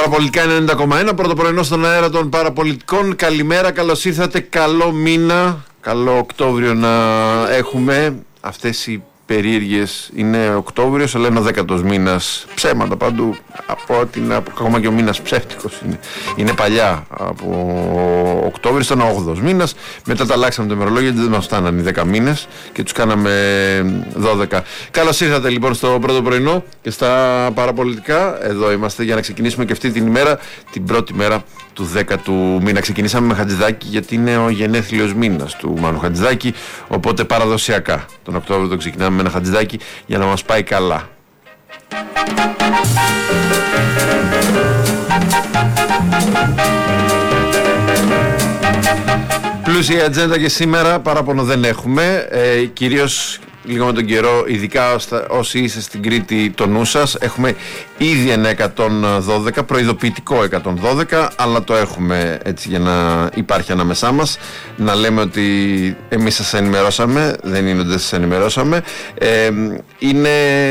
Παραπολιτικά 90,1, πρώτο πρωινό στον αέρα των παραπολιτικών. Καλημέρα, καλώς ήρθατε, καλό μήνα, καλό Οκτώβριο να έχουμε. Αυτές οι περίεργες, είναι Οκτώβριος, αλλά είναι ο 10ος μήνας. Ψέματα παντού, από ότι είναι ακόμα και ο μήνας ψεύτικος είναι παλιά. Από Οκτώβριος ήταν ο 8ος μήνας, μετά τα αλλάξαμε το ημερολόγιο γιατί δεν μας φτάναν οι 10 μήνες και τους κάναμε 12. Καλώς ήρθατε λοιπόν στο πρώτο πρωινό και στα παραπολιτικά. Εδώ είμαστε για να ξεκινήσουμε και αυτή την ημέρα, την πρώτη μέρα του 10ου μήνα. Ξεκινήσαμε με Χατζηδάκη γιατί είναι ο γενέθλιος μήνας του Μάνου Χατζηδάκη, οπότε παραδοσιακά τον Οκτώβριο το ξεκινάμε με ένα Χατζηδάκη για να μας πάει καλά. Πλούσια ατζέντα και σήμερα, παράπονο δεν έχουμε, κυρίως λίγο με τον καιρό, ειδικά όσοι είστε στην Κρήτη, το νου σας. Έχουμε ήδη ένα 112, προειδοποιητικό 112, αλλά το έχουμε έτσι για να υπάρχει ανάμεσά μας. Να λέμε ότι εμείς σας ενημερώσαμε, δεν είναι ότι δεν σας ενημερώσαμε. Είναι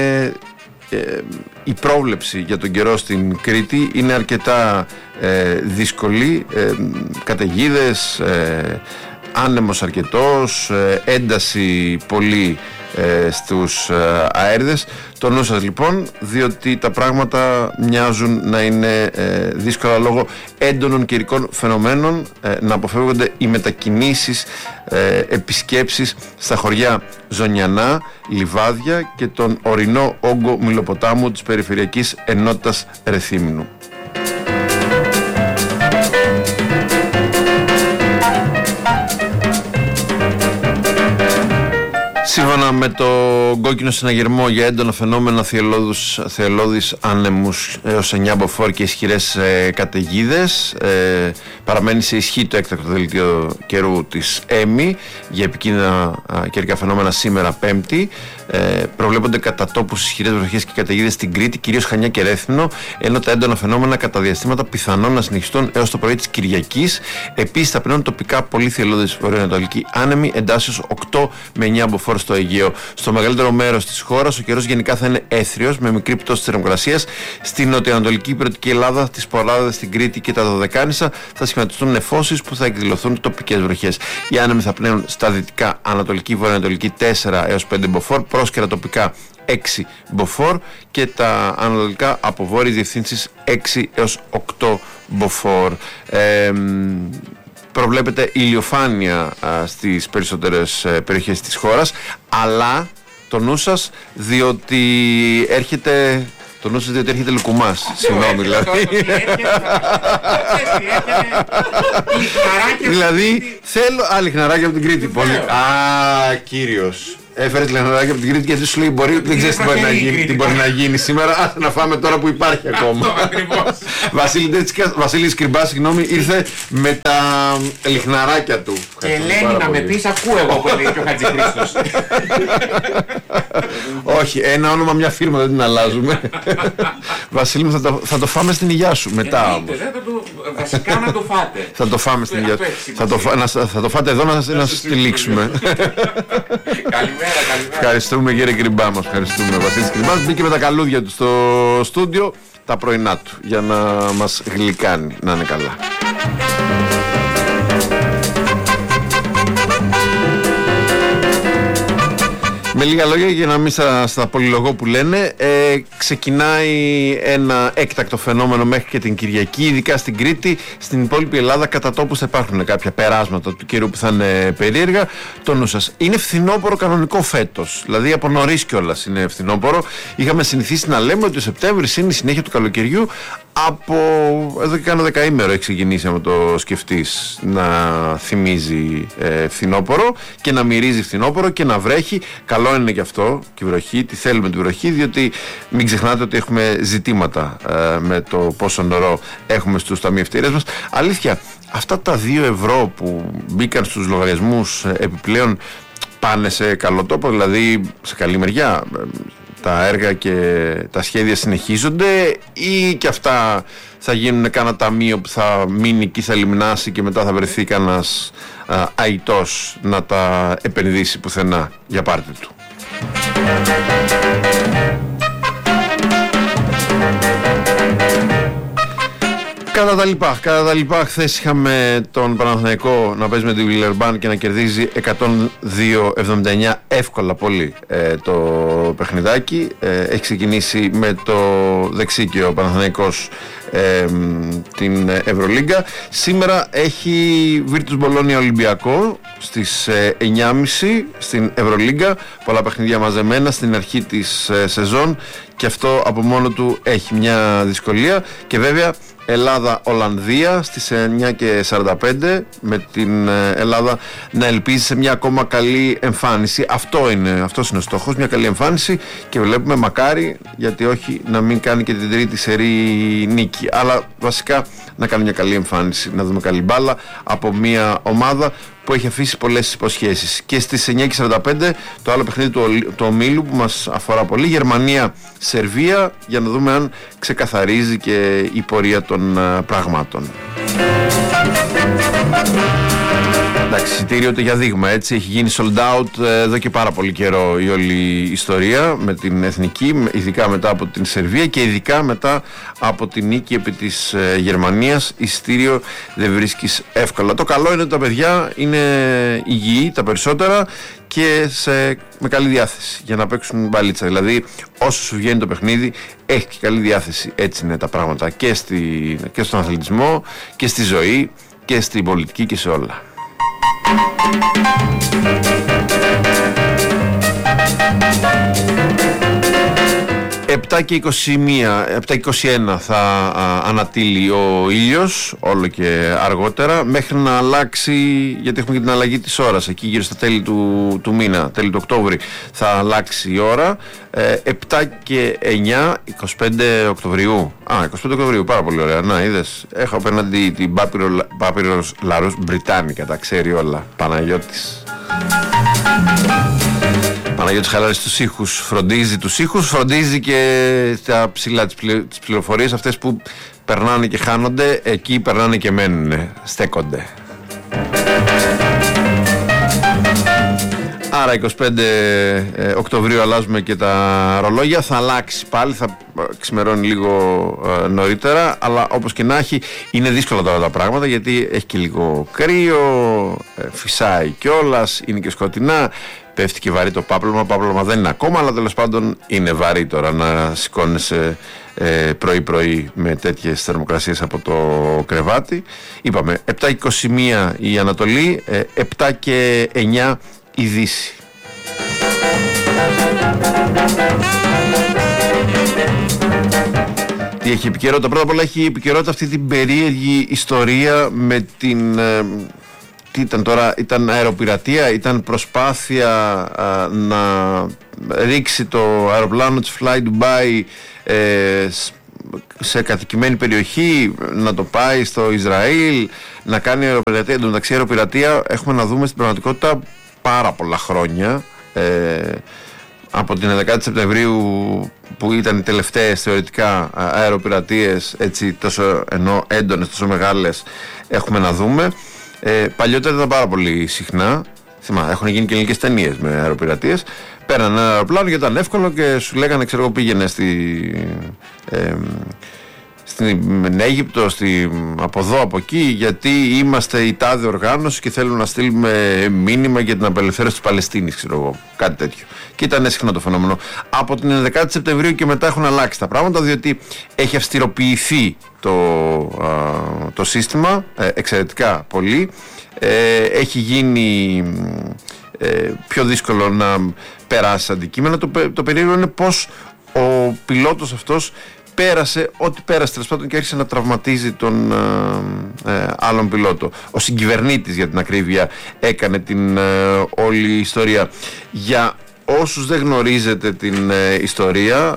η πρόβλεψη για τον καιρό στην Κρήτη είναι αρκετά δύσκολη. Καταιγίδες, άνεμος αρκετός, ένταση πολύ στους αέριδες. Το νου σας λοιπόν, διότι τα πράγματα μοιάζουν να είναι δύσκολα λόγω έντονων καιρικών φαινομένων, να αποφεύγονται οι μετακινήσεις, επισκέψεις στα χωριά Ζωνιανά, Λιβάδια και τον ορεινό όγκο Μυλοποτάμου της Περιφερειακής Ενότητας Ρεθύμνου. Σύμφωνα με το κόκκινο συναγερμό για έντονα φαινόμενα θειολώδεις άνεμους έως 9 μποφόρ και ισχυρές καταιγίδες, παραμένει σε ισχύ το έκτακτο δελτίο καιρού της ΕΜΗ για επικίνδυνα καιρικά φαινόμενα σήμερα Πέμπτη. Προβλέπονται κατά τόπους ισχυρές βροχές και καταιγίδες στην Κρήτη, κυρίως Χανιά και Ρέθυμνο, ενώ τα έντονα φαινόμενα κατά διαστήματα πιθανόν να συνεχιστούν έως το πρωί της Κυριακής. Επίσης θα περνούν τοπικά πολύ θειολώδεις βορειοανατολικοί άνεμοι εντάσσεως 8 με 9 μποφόρ στο Αιγαίο. Στο μεγαλύτερο μέρος της χώρας ο καιρός γενικά θα είναι έθριος με μικρή πτώση της θερμοκρασίας. Στην νοτιοανατολική υπηρετική Ελλάδα, τις Πορράδες, στην Κρήτη και τα Δωδεκάνησα θα σχηματιστούν νεφώσεις που θα εκδηλωθούν τοπικές βροχές. Οι άνεμοι θα πνέουν στα δυτικά ανατολική βορειοανατολική 4 έως 5 μποφόρ, πρόσκαιρα τοπικά 6 μποφόρ και τα ανατολικά από βόρειες διευθύνσεις 6 έως 8 μποφόρ. Προβλέπεται ηλιοφάνεια στις περισσότερες περιοχές της χώρας, αλλά το νου σας διότι έρχεται λουκουμάς. Συγγνώμη δηλαδή. Δηλαδή θέλω λιχναράκι από την Κρήτη. Κύριος. Έφερε λιχναράκι από την Κρήτη γιατί σου λέει δεν ξέρεις τι μπορεί να γίνει σήμερα. Άσε να φάμε τώρα που υπάρχει ακόμα. Βασίλης Κρυμπάς, συγγνώμη, ήρθε με τα λιχναράκια του. Ελένη, να με πεις, ακούω εγώ που λέει και ο Χατζηχρήστος. Όχι, ένα όνομα, μια φίρμα, δεν την αλλάζουμε. Βασίλη μου, θα το φάμε στην υγειά σου μετά όμως. Βασικά να το φάτε. Θα το φάμε στην υγειά σου. Θα το φάτε εδώ να σας τυλίξουμε. Καλημέρα. Ευχαριστούμε κύριε Κρυμπά μας. Ευχαριστούμε. Βασίλης Κρυμπάς μπήκε με τα καλούδια του στο στούντιο τα πρωινά του για να μας γλυκάνει. Να είναι καλά. Με λίγα λόγια, για να μην στα πολυλογώ που λένε, ξεκινάει ένα έκτακτο φαινόμενο μέχρι και την Κυριακή, ειδικά στην Κρήτη. Στην υπόλοιπη Ελλάδα κατά τόπους θα υπάρχουν κάποια περάσματα του καιρού που θα είναι περίεργα. Το νου σας. Είναι φθινόπωρο κανονικό φέτος, δηλαδή από νωρίς κιόλας είναι φθινόπωρο. Είχαμε συνηθίσει να λέμε ότι ο Σεπτέμβρης είναι η συνέχεια του καλοκαιριού. Από εδώ και κάνα δεκαήμερο έχει ξεκινήσει, άμα το σκεφτείς, να θυμίζει φθινόπωρο και να μυρίζει φθινόπωρο και να βρέχει. Καλό είναι και αυτό και η βροχή, τη θέλουμε τη βροχή, διότι μην ξεχνάτε ότι έχουμε ζητήματα με το πόσο νερό έχουμε στους ταμιευτήρες μας. Αλήθεια, αυτά τα 2 ευρώ που μπήκαν στους λογαριασμούς επιπλέον πάνε σε καλό τόπο, δηλαδή σε καλή μεριά? Τα έργα και τα σχέδια συνεχίζονται ή και αυτά θα γίνουν κάνα ταμείο που θα μείνει και θα λιμνάσει και μετά θα βρεθεί κανένας αητός να τα επενδύσει πουθενά για πάρτι του? Κατά τα λοιπά, χθες είχαμε τον Παναθηναϊκό να παίζει με την Βιλερμπάν και να κερδίζει 102-79 εύκολα πολύ το παιχνιδάκι. Έχει ξεκινήσει με το δεξί ο Παναθηναϊκός την Ευρωλίγκα. Σήμερα έχει Virtus Bologna Ολυμπιακό στις 9.30 στην Ευρωλίγκα. Πολλά παιχνίδια μαζεμένα στην αρχή της σεζόν και αυτό από μόνο του έχει μια δυσκολία. Και βέβαια Ελλάδα-Ολλανδία στις 9:45 με την Ελλάδα να ελπίζει σε μια ακόμα καλή εμφάνιση. Αυτός είναι ο στόχος, μια καλή εμφάνιση, και βλέπουμε μακάρι, γιατί όχι, να μην κάνει και την τρίτη σερί νίκη, αλλά βασικά να κάνει μια καλή εμφάνιση, να δούμε καλή μπάλα από μια ομάδα που έχει αφήσει πολλές υποσχέσεις. Και στις 9:45 το άλλο παιχνίδι του ομίλου που μας αφορά πολύ, Γερμανία-Σερβία, για να δούμε αν ξεκαθαρίζει και η πορεία των πραγμάτων. Εντάξει, εισιτήριο για δείγμα, έτσι, έχει γίνει sold out εδώ και πάρα πολύ καιρό η όλη ιστορία με την εθνική, ειδικά μετά από την Σερβία και ειδικά μετά από την νίκη επί της Γερμανίας. Εισιτήριο δεν βρίσκεις εύκολα. Το καλό είναι ότι τα παιδιά είναι υγιή τα περισσότερα και με καλή διάθεση για να παίξουν μπαλίτσα. Δηλαδή, όσο σου βγαίνει το παιχνίδι, έχει και καλή διάθεση. Έτσι είναι τα πράγματα και στον αθλητισμό και στη ζωή και στην πολιτική και σε όλα. 7:21 θα ανατείλει ο ήλιος, όλο και αργότερα, μέχρι να αλλάξει, γιατί έχουμε και την αλλαγή της ώρας, εκεί γύρω στα τέλη του μήνα, τέλη του Οκτώβρη θα αλλάξει η ώρα. 7:09, 25 Οκτωβρίου. 25 Οκτωβρίου, πάρα πολύ ωραία. Να, είδες, έχω απέναντι την Πάπυρος Λαρούς Μπριτάνικα, τα ξέρει όλα. Παναγιώτης χαλάρει στους ήχους, φροντίζει τους ήχους, φροντίζει και τα ψηλά, τις πληροφορίες αυτές που περνάνε και χάνονται, εκεί περνάνε και μένουν, στέκονται. Άρα 25 Οκτωβρίου αλλάζουμε και τα ρολόγια, θα αλλάξει πάλι, θα ξημερώνει λίγο νωρίτερα, αλλά όπως και να έχει είναι δύσκολα τώρα τα πράγματα, γιατί έχει και λίγο κρύο, φυσάει κιόλας, είναι και σκοτεινά, πέφτει και βαρύ το πάπλωμα δεν είναι ακόμα, αλλά τέλος πάντων είναι βαρύ τώρα να σηκώνεσαι πρωί-πρωί με τέτοιες θερμοκρασίες από το κρεβάτι. Είπαμε 7:21 η Ανατολή, 7:09 η Δύση. Τι έχει επικαιρότητα? Πρώτα απ' όλα έχει επικαιρότητα αυτή την περίεργη ιστορία με την... τι ήταν τώρα, ήταν αεροπειρατεία, ήταν προσπάθεια να ρίξει το αεροπλάνο της Fly Dubai σε κατοικημένη περιοχή, να το πάει στο Ισραήλ, να κάνει αεροπειρατεία. Εν τω μεταξύ, αεροπειρατεία έχουμε να δούμε στην πραγματικότητα πάρα πολλά χρόνια, από την 11η Σεπτεμβρίου που ήταν οι τελευταίες θεωρητικά αεροπειρατείες, έτσι, τόσο ενώ έντονες, τόσο μεγάλες, έχουμε να δούμε. Παλιότερα ήταν πάρα πολύ συχνά. Έχουν γίνει και ελληνικές ταινίες με αεροπειρατείες. Πέραν ένα αεροπλάνο γιατί ήταν εύκολο και σου λέγανε, ξέρω εγώ, πήγαινε στην Αίγυπτο, από εδώ, από εκεί, γιατί είμαστε η τάδε οργάνωση και θέλουμε να στείλουμε μήνυμα για την απελευθέρωση της Παλαιστίνης, ξέρω εγώ, κάτι τέτοιο. Και ήταν συχνό το φαινόμενο. Από την 11η Σεπτεμβρίου και μετά έχουν αλλάξει τα πράγματα, διότι έχει αυστηροποιηθεί το σύστημα εξαιρετικά πολύ. Έχει γίνει πιο δύσκολο να περάσει αντικείμενα. Το περίεργο είναι πως ο πιλότος αυτός πέρασε ό,τι πέρασε, τέλος πάντων, και άρχισε να τραυματίζει τον άλλον πιλότο. Ο συγκυβερνήτης, για την ακρίβεια, έκανε την όλη ιστορία. Για όσους δεν γνωρίζετε την ιστορία,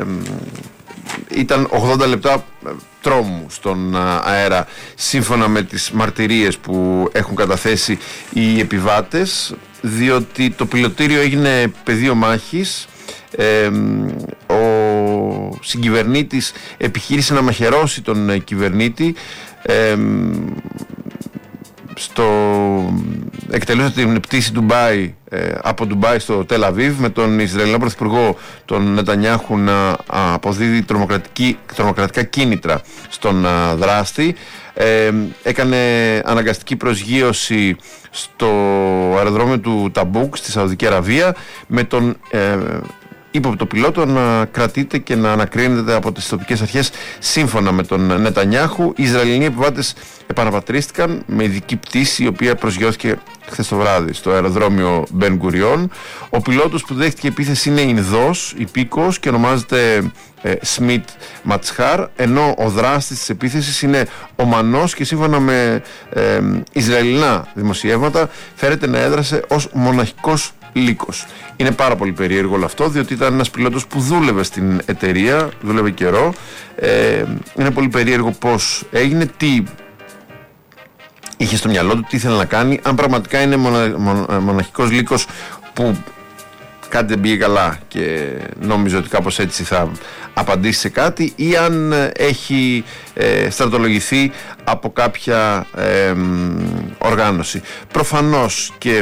ήταν 80 λεπτά τρόμου στον αέρα, σύμφωνα με τις μαρτυρίες που έχουν καταθέσει οι επιβάτες, διότι το πιλωτήριο έγινε πεδίο μάχης. Ο συγκυβερνήτης επιχείρησε να μαχαιρώσει τον κυβερνήτη, εκτελούσε την πτήση Ντουμπάι από Ντουμπάι στο Τελ Αβίβ, με τον Ισραηλινό Πρωθυπουργό τον Νετανιάχου να αποδίδει τρομοκρατικά κίνητρα στον δράστη. Έκανε αναγκαστική προσγείωση στο αεροδρόμιο του Ταμπούκ στη Σαουδική Αραβία, με τον ύποπτο πιλότο να κρατείται και να ανακρίνεται από τις τοπικές αρχές. Σύμφωνα με τον Νετανιάχου, οι Ισραηλινοί επιβάτες επαναπατρίστηκαν με ειδική πτήση, η οποία προσγειώθηκε χθες το βράδυ στο αεροδρόμιο Μπεν Γκουριόν. Ο πιλότος που δέχτηκε επίθεση είναι Ινδός, υπήκοος, και ονομάζεται Σμιτ Ματσχάρ, ενώ ο δράστης της επίθεσης είναι Ομανός και σύμφωνα με Ισραηλινά δημοσιεύματα φέρεται να έδρασε ως μοναχικός λύκος. Είναι πάρα πολύ περίεργο όλο αυτό, διότι ήταν ένας πιλότος που δούλευε στην εταιρεία, δούλευε καιρό. Είναι πολύ περίεργο πώς έγινε, τι είχε στο μυαλό του, τι ήθελε να κάνει, αν πραγματικά είναι μοναχικός λύκος που κάτι δεν πήγε καλά και νόμιζε ότι κάπως έτσι θα απαντήσει σε κάτι, ή αν έχει στρατολογηθεί από κάποια οργάνωση. Προφανώς και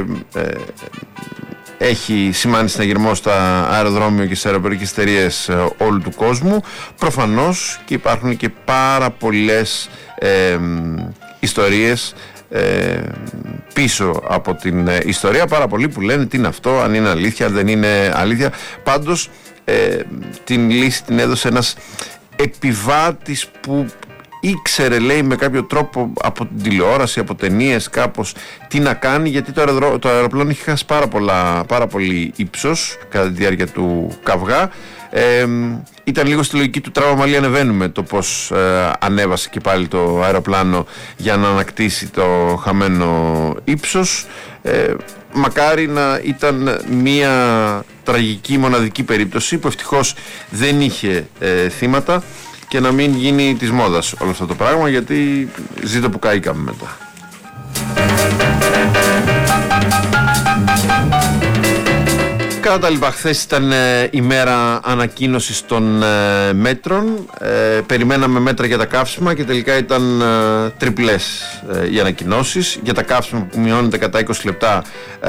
έχει σημάνει συναγερμό στα αεροδρόμια και στις αεροπορικές εταιρείες όλου του κόσμου. Προφανώς και υπάρχουν και πάρα πολλές ιστορίες πίσω από την ιστορία, πάρα πολλοί που λένε τι είναι αυτό, αν είναι αλήθεια, αν δεν είναι αλήθεια. Πάντως την λύση την έδωσε ένας επιβάτης που ήξερε, λέει, με κάποιο τρόπο από την τηλεόραση, από ταινίες κάπως, τι να κάνει, γιατί το αεροπλάνο είχε χάσει πάρα πολύ ύψος κατά τη διάρκεια του καυγά. Ήταν λίγο στη λογική του τράβα μαλλί ανεβαίνουμε το πως ανέβασε και πάλι το αεροπλάνο για να ανακτήσει το χαμένο ύψος. Μακάρι να ήταν μια τραγική μοναδική περίπτωση που ευτυχώς δεν είχε θύματα και να μην γίνει της μόδας όλο αυτό το πράγμα, γιατί ζήτω που καήκαμε μετά. Κατά τα λοιπά, χθες ήταν ημέρα ανακοίνωσης των μέτρων. Περιμέναμε μέτρα για τα καύσιμα και τελικά ήταν τριπλές οι ανακοινώσεις. Για τα καύσιμα που μειώνεται κατά 20 λεπτά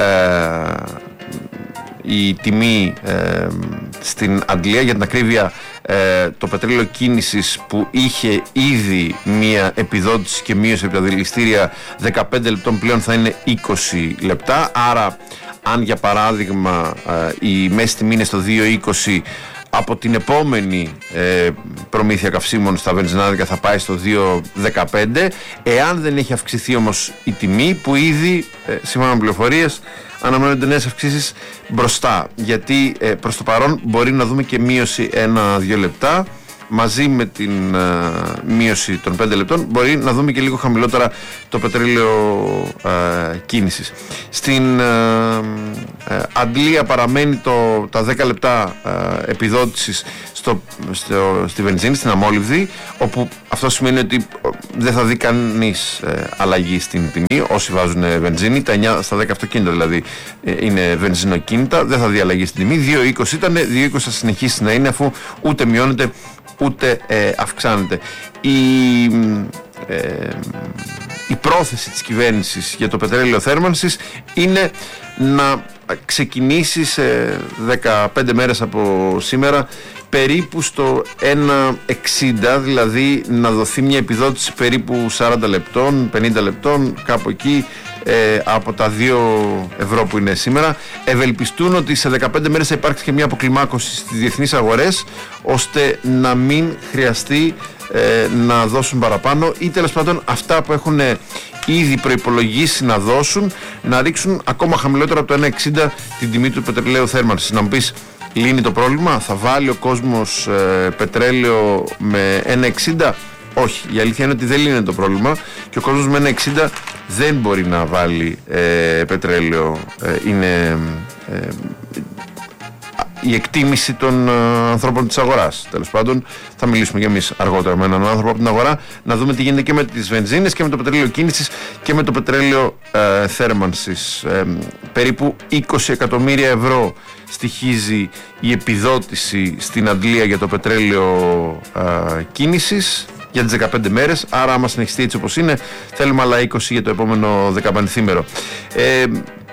η τιμή στην Αγγλία, για την ακρίβεια το πετρέλαιο κίνησης που είχε ήδη μία επιδότηση και μείωση από τα δηληστήρια 15 λεπτών, πλέον θα είναι 20 λεπτά. Άρα αν για παράδειγμα η μέση τιμή είναι στο 2,20, από την επόμενη προμήθεια καυσίμων στα βενζινάδικα θα πάει στο 2,15. Εάν δεν έχει αυξηθεί όμως η τιμή, που ήδη σύμφωνα με πληροφορίες αναμένονται νέες αυξήσεις μπροστά, γιατί προς το παρόν μπορεί να δούμε και μείωση 1-2 λεπτά. Μαζί με την μείωση των 5 λεπτών μπορεί να δούμε και λίγο χαμηλότερα το πετρέλαιο κίνησης. Στην Αγγλία παραμένει τα 10 λεπτά επιδότησης στη βενζίνη, στην αμόλυβδη, όπου αυτό σημαίνει ότι δεν θα δει κανείς αλλαγή στην τιμή. Όσοι βάζουν βενζίνη, τα 9 στα 10 αυτοκίνητα δηλαδή είναι βενζινοκίνητα, δεν θα δει αλλαγή στην τιμή. 2,20 ήταν, 2,20 θα συνεχίσει να είναι, αφού ούτε μειώνεται ούτε αυξάνεται. Η πρόθεση της κυβέρνησης για το πετρέλαιο θέρμανσης είναι να ξεκινήσει σε 15 μέρες από σήμερα περίπου στο 1,60, δηλαδή να δοθεί μια επιδότηση περίπου 40 λεπτών, 50 λεπτών, κάπου εκεί, από τα 2 ευρώ που είναι σήμερα. Ευελπιστούν ότι σε 15 μέρες θα υπάρξει και μια αποκλιμάκωση στις διεθνείς αγορές, ώστε να μην χρειαστεί να δώσουν παραπάνω, ή τέλος πάντων αυτά που έχουν ήδη προϋπολογίσει να δώσουν, να ρίξουν ακόμα χαμηλότερα από το 1,60 την τιμή του πετρελαίου θέρμανσης. Να μου πεις, λύνει το πρόβλημα? Θα βάλει ο κόσμος πετρέλαιο με 1,60? Όχι, η αλήθεια είναι ότι δεν λύνει το πρόβλημα και ο κόσμος με 1,60 δεν μπορεί να βάλει πετρέλαιο. Είναι η εκτίμηση των ανθρώπων της αγοράς. Τέλος πάντων, θα μιλήσουμε και εμείς αργότερα με έναν άνθρωπο από την αγορά, να δούμε τι γίνεται και με τις βενζίνες και με το πετρέλαιο κίνησης και με το πετρέλαιο θέρμανσης. Περίπου 20 εκατομμύρια ευρώ στοιχίζει η επιδότηση στην Αγγλία για το πετρέλαιο κίνησης για τις 15 μέρες, άρα άμα συνεχιστεί έτσι όπως είναι, θέλουμε άλλα 20 για το επόμενο 15ήμερο.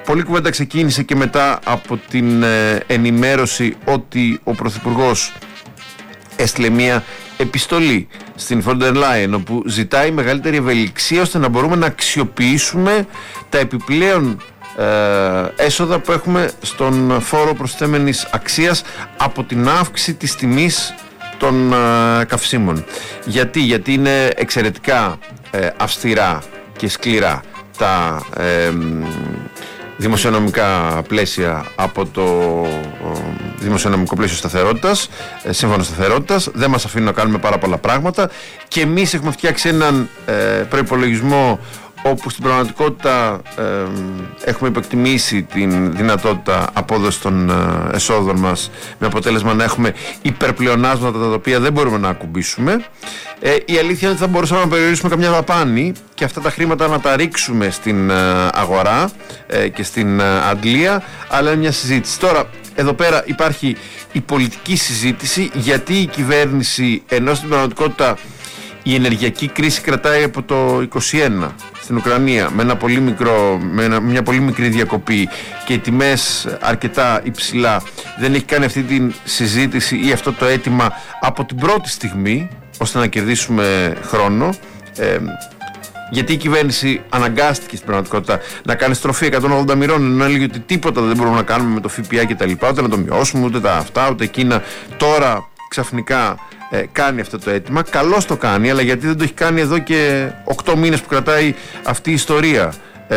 Πολλή κουβέντα ξεκίνησε και μετά από την ενημέρωση ότι ο Πρωθυπουργός έστειλε μια επιστολή στην Φόντερ Λάιεν όπου ζητάει μεγαλύτερη ευελιξία ώστε να μπορούμε να αξιοποιήσουμε τα επιπλέον έσοδα που έχουμε στον φόρο προσθέμενης αξίας από την αύξηση της τιμής των καυσίμων. Γιατί είναι εξαιρετικά αυστηρά και σκληρά τα δημοσιονομικά πλαίσια από το δημοσιονομικό πλαίσιο σταθερότητας, σύμφωνο σταθερότητας, δεν μας αφήνουν να κάνουμε πάρα πολλά πράγματα και εμείς έχουμε φτιάξει έναν προϋπολογισμό όπου στην πραγματικότητα έχουμε υπεκτιμήσει την δυνατότητα απόδοση των εσόδων μας με αποτέλεσμα να έχουμε υπερπλεονάσματα τα οποία δεν μπορούμε να ακουμπήσουμε. Η αλήθεια είναι ότι θα μπορούσαμε να περιορίσουμε καμιά δαπάνη και αυτά τα χρήματα να τα ρίξουμε στην αγορά και στην αντλία, αλλά είναι μια συζήτηση. Τώρα, εδώ πέρα υπάρχει η πολιτική συζήτηση γιατί η κυβέρνηση, ενώ στην πραγματικότητα η ενεργειακή κρίση κρατάει από το 2021 στην Ουκρανία με μια πολύ μικρή διακοπή και οι τιμές αρκετά υψηλά, δεν έχει κάνει αυτή τη συζήτηση ή αυτό το αίτημα από την πρώτη στιγμή ώστε να κερδίσουμε χρόνο, γιατί η κυβέρνηση αναγκάστηκε στην πραγματικότητα να κάνει στροφή 180 μοιρών, ενώ έλεγε ότι τίποτα δεν μπορούμε να κάνουμε με το ΦΠΑ και τα λοιπά, ούτε να το μειώσουμε, ούτε τα αυτά, ούτε εκείνα. Τώρα ξαφνικά κάνει αυτό το αίτημα. Καλώς το κάνει, αλλά γιατί δεν το έχει κάνει εδώ και 8 μήνες που κρατάει αυτή η ιστορία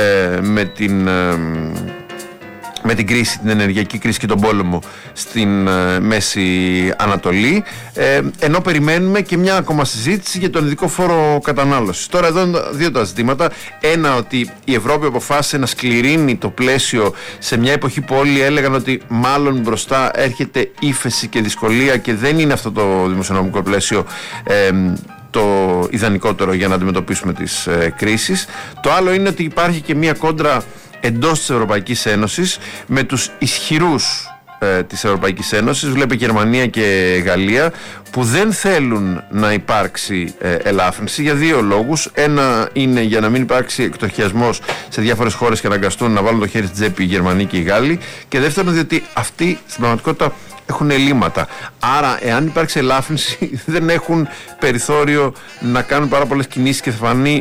με την κρίση, την ενεργειακή κρίση και τον πόλεμο στην Μέση Ανατολή, ενώ περιμένουμε και μια ακόμα συζήτηση για τον ειδικό φόρο κατανάλωσης. Τώρα εδώ είναι δύο τα ζητήματα. Ένα, ότι η Ευρώπη αποφάσισε να σκληρύνει το πλαίσιο σε μια εποχή που όλοι έλεγαν ότι μάλλον μπροστά έρχεται ύφεση και δυσκολία και δεν είναι αυτό το δημοσιονομικό πλαίσιο το ιδανικότερο για να αντιμετωπίσουμε τις κρίσεις. Το άλλο είναι ότι υπάρχει και μια κόντρα εντός της Ευρωπαϊκής Ένωσης με τους ισχυρούς της Ευρωπαϊκής Ένωσης, βλέπε Γερμανία και Γαλλία, που δεν θέλουν να υπάρξει ελάφρυνση για δύο λόγους. Ένα είναι για να μην υπάρξει εκτοχιασμός σε διάφορες χώρες και αναγκαστούν να βάλουν το χέρι στην τσέπη οι Γερμανοί και οι Γάλλοι, και δεύτερον διότι αυτοί στην πραγματικότητα έχουν ελλείμματα. Άρα, εάν υπάρξει ελάφρυνση, δεν έχουν περιθώριο να κάνουν πάρα πολλές κινήσεις και θα φανεί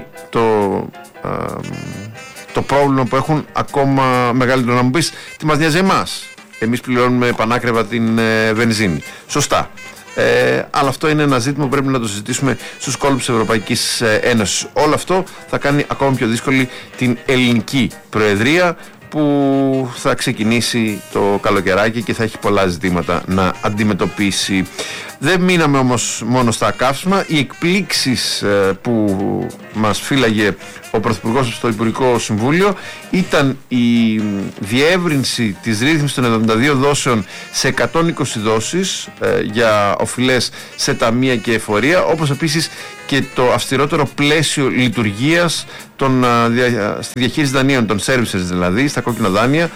το πρόβλημα που έχουν ακόμα μεγαλύτερο. Να μου πεις, τι μας νοιάζει εμάς? Εμείς πληρώνουμε πανάκριβα την βενζίνη. Σωστά. Αλλά αυτό είναι ένα ζήτημα που πρέπει να το συζητήσουμε στους κόλπους της Ευρωπαϊκής Ένωσης. Όλο αυτό θα κάνει ακόμα πιο δύσκολη την ελληνική προεδρία που θα ξεκινήσει το καλοκαιράκι και θα έχει πολλά ζητήματα να αντιμετωπίσει. Δεν μείναμε όμως μόνο στα καύσιμα. Οι εκπλήξεις που μας φύλαγε ο Πρωθυπουργός στο Υπουργικό Συμβούλιο ήταν η διεύρυνση της ρύθμισης των 72 δόσεων σε 120 δόσεις για οφειλές σε ταμεία και εφορία, όπως επίσης και το αυστηρότερο πλαίσιο λειτουργίας στη διαχείριση δανείων, των services δηλαδή, στα κόκκινα δάνεια,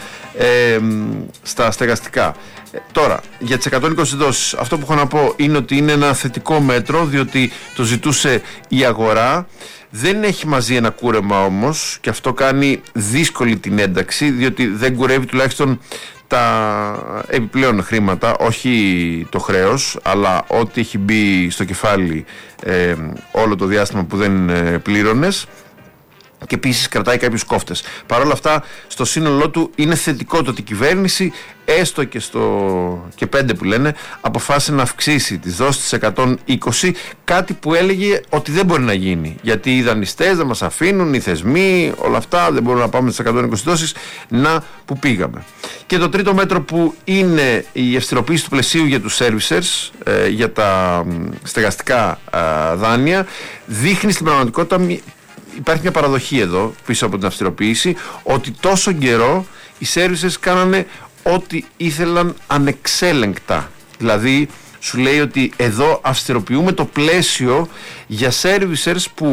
στα στεγαστικά. Τώρα, για τις 120 δόσεις, αυτό που έχω να πω είναι ότι είναι ένα θετικό μέτρο, διότι το ζητούσε η αγορά. Δεν έχει μαζί ένα κούρεμα όμως, και αυτό κάνει δύσκολη την ένταξη, διότι δεν κουρεύει τουλάχιστον τα επιπλέον χρήματα, όχι το χρέος, αλλά ό,τι έχει μπει στο κεφάλι όλο το διάστημα που δεν πλήρωνες, και επίσης κρατάει κάποιους κόφτες. Παρ' όλα αυτά, στο σύνολό του είναι θετικό το ότι η κυβέρνηση, έστω και 5 που λένε, αποφάσισε να αυξήσει τις δόσεις στις 120, κάτι που έλεγε ότι δεν μπορεί να γίνει, γιατί οι δανειστές δεν μας αφήνουν, οι θεσμοί, όλα αυτά, δεν μπορούμε να πάμε στις 120 δόσεις, να που πήγαμε. Και το τρίτο μέτρο, που είναι η αυστηροποίηση του πλαισίου για τους servicers, για τα στεγαστικά δάνεια, δείχνει στην πραγματικότητα, υπάρχει μια παραδοχή εδώ πίσω από την αυστηροποίηση, ότι τόσο καιρό οι servicers κάνανε ό,τι ήθελαν ανεξέλεγκτα. Δηλαδή σου λέει ότι εδώ αυστηροποιούμε το πλαίσιο για servicers που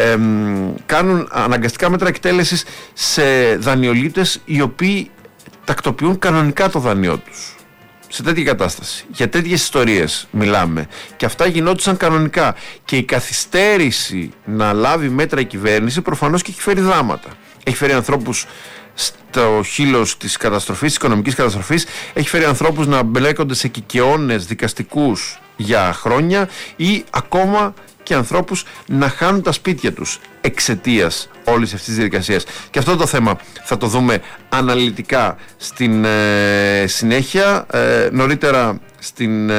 κάνουν αναγκαστικά μέτρα εκτέλεσης σε δανειολήπτες οι οποίοι τακτοποιούν κανονικά το δανειό τους. Σε τέτοια κατάσταση, για τέτοιες ιστορίες μιλάμε, και αυτά γινόντουσαν κανονικά, και η καθυστέρηση να λάβει μέτρα η κυβέρνηση προφανώς και έχει φέρει δράματα. Έχει φέρει ανθρώπους στο χείλος της καταστροφής, της οικονομικής καταστροφής, έχει φέρει ανθρώπους να μπλέκονται σε κικαιώνες δικαστικούς για χρόνια ή ακόμα και ανθρώπους να χάνουν τα σπίτια τους εξαιτίας όλης αυτής της διαδικασίας. Και αυτό το θέμα θα το δούμε αναλυτικά στην συνέχεια. Νωρίτερα στην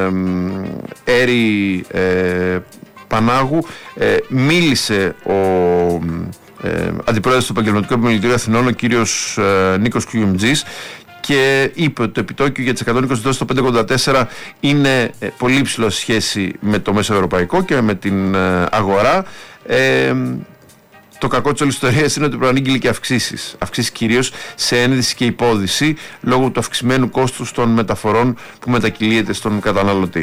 Έρη Πανάγου μίλησε ο αντιπρόεδρος του Επαγγελματικού Επιμελητηρίου Αθηνών, ο κύριος Νίκος Κουγιουμτζής, και είπε ότι το επιτόκιο για τις 120 δόσεις στο 5,84 είναι πολύ υψηλό σε σχέση με το μέσο ευρωπαϊκό και με την αγορά. Το κακό της όλης ιστορίας είναι ότι προανήγγειλε και αυξήσεις κυρίως σε ένδυση και υπόδυση, λόγω του αυξημένου κόστους των μεταφορών που μετακυλίεται στον καταναλωτή.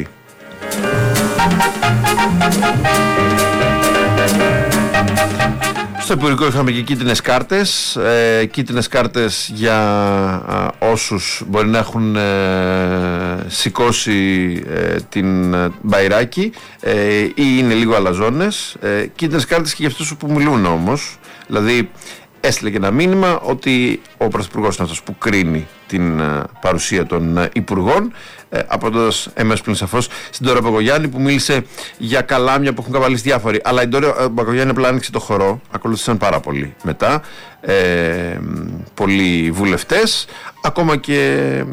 Στο Υπουργικό είχαμε και κίτρινες κάρτες για όσους μπορεί να έχουν σηκώσει την μπαϊράκι ή είναι λίγο αλαζόνες. Κίτρινες κάρτες και για αυτούς που μιλούν όμως. Δηλαδή έστειλε και ένα μήνυμα ότι ο Πρωθυπουργός είναι αυτός που κρίνει την παρουσία των υπουργών, απαντώντας εμέσως πλην σαφώς στην Ντόρα Μπακογιάννη, που μίλησε για καλάμια που έχουν καβαλήσει διάφοροι. Αλλά η Ντόρα Μπακογιάννη απλά άνοιξε το χορό, ακολούθησαν πάρα πολύ μετά πολλοί βουλευτές, ακόμα και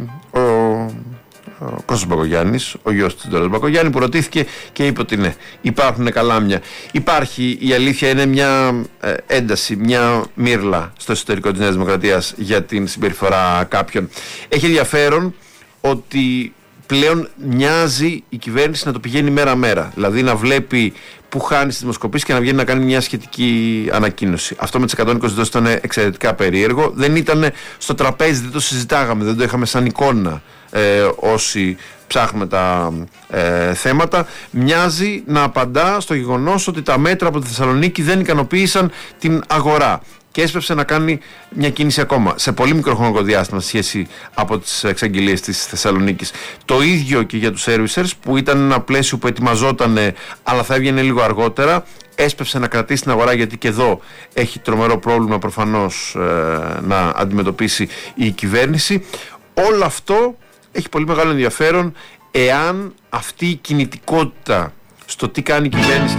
ο Κώστας Μπακογιάννης, ο γιος της Ντόρας Μπακογιάννη, που ρωτήθηκε και είπε ότι ναι, υπάρχουν καλάμια. Υπάρχει, η αλήθεια είναι, μια ένταση, μια μύρλα στο εσωτερικό της Νέας Δημοκρατίας για την συμπεριφορά κάποιων. Έχει ενδιαφέρον ότι πλέον μοιάζει η κυβέρνηση να το πηγαίνει μέρα-μέρα. Δηλαδή να βλέπει που χάνει στις δημοσκοπήσεις και να βγαίνει να κάνει μια σχετική ανακοίνωση. Αυτό με τις 120 δόσεις ήταν εξαιρετικά περίεργο. Δεν ήταν στο τραπέζι, δεν το συζητάγαμε, δεν το είχαμε σαν εικόνα όσοι ψάχνουμε τα θέματα. Μοιάζει να απαντά στο γεγονός ότι τα μέτρα από τη Θεσσαλονίκη δεν ικανοποίησαν την αγορά και έσπευσε να κάνει μια κίνηση ακόμα σε πολύ μικρό χρονικό διάστημα σε σχέση από τις εξαγγελίες της Θεσσαλονίκης. Το ίδιο και για τους servicers, που ήταν ένα πλαίσιο που ετοιμαζόταν αλλά θα έβγαινε λίγο αργότερα. Έσπευσε να κρατήσει την αγορά, γιατί και εδώ έχει τρομερό πρόβλημα προφανώς να αντιμετωπίσει η κυβέρνηση. Όλο αυτό έχει πολύ μεγάλο ενδιαφέρον εάν αυτή η κινητικότητα στο τι κάνει η κυβέρνηση.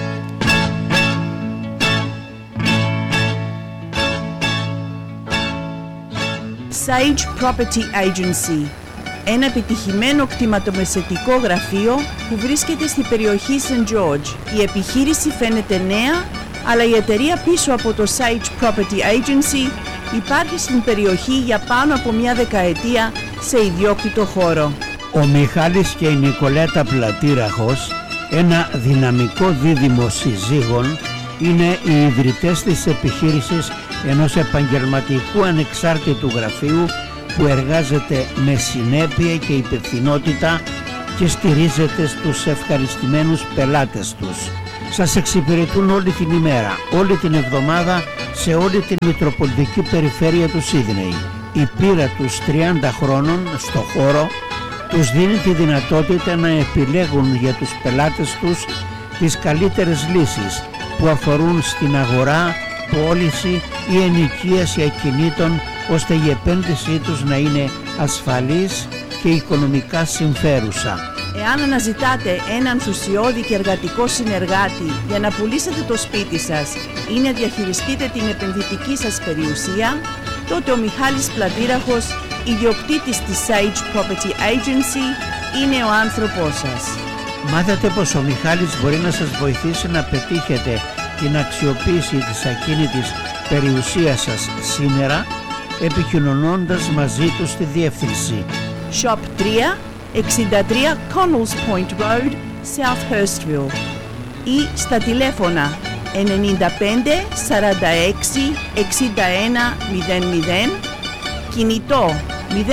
Sage Property Agency, ένα επιτυχημένο κτηματομεσαιτικό γραφείο που βρίσκεται στην περιοχή St. George. Η επιχείρηση φαίνεται νέα, αλλά η εταιρεία πίσω από το Sage Property Agency υπάρχει στην περιοχή για πάνω από μια δεκαετία σε ιδιόκτητο χώρο. Ο Μιχάλης και η Νικολέτα Πλατήραχος, ένα δυναμικό δίδυμο συζύγων, είναι οι ιδρυτές της επιχείρησης ενός επαγγελματικού ανεξάρτητου γραφείου που εργάζεται με συνέπεια και υπευθυνότητα και στηρίζεται στους ευχαριστημένους πελάτες τους. Σας εξυπηρετούν όλη την ημέρα, όλη την εβδομάδα, σε όλη την Μητροπολιτική Περιφέρεια του Σίδνεϊ. Η πείρα τους 30 χρόνων στο χώρο τους δίνει τη δυνατότητα να επιλέγουν για τους πελάτες τους τις καλύτερες λύσεις που αφορούν στην αγορά, πώληση ή ενοικίαση ακινήτων, ώστε η επένδυσή τους να είναι ασφαλής και οικονομικά συμφέρουσα. Εάν αναζητάτε έναν ενθουσιώδη και εργατικό συνεργάτη για να πουλήσετε το σπίτι σας ή να διαχειριστείτε την επενδυτική σας περιουσία, τότε ο Μιχάλης Πλατήραχος, ιδιοκτήτης της Sage Property Agency, είναι ο άνθρωπός σας. Μάθατε πως ο Μιχάλης μπορεί να σας βοηθήσει να πετύχετε την αξιοποίηση της ακίνητης περιουσίας σας σήμερα, επικοινωνώντας μαζί του στη διεύθυνση Shop 3, 63 Connells Point Road, South Hurstville, ή στα τηλέφωνα 95 46 61 00, κινητό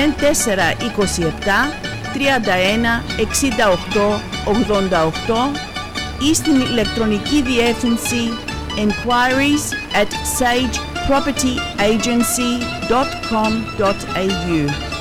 0427 31 68 88 ή στην ηλεκτρονική διεύθυνση enquiries@sagepropertyagency.com.au.